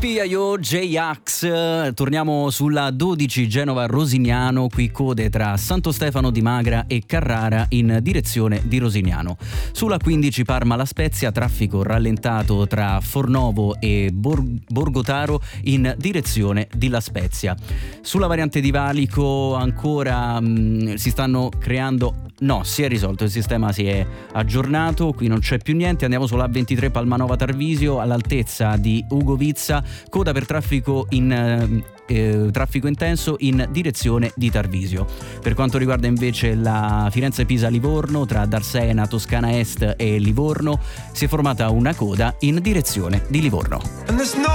Piaio, J-Ax, torniamo sulla 12 Genova-Rosignano, qui code tra Santo Stefano di Magra e Carrara in direzione di Rosignano. Sulla 15 Parma-La Spezia, traffico rallentato tra Fornovo e Borgotaro in direzione di La Spezia. Sulla variante di Valico ancora si stanno creando... No, si è risolto, il sistema si è aggiornato, qui non c'è più niente. Andiamo sulla 23 Palmanova Tarvisio, all'altezza di Ugovizza, coda per traffico intenso in direzione di Tarvisio. Per quanto riguarda invece la Firenze-Pisa-Livorno, tra Darsena, Toscana Est e Livorno, si è formata una coda in direzione di Livorno.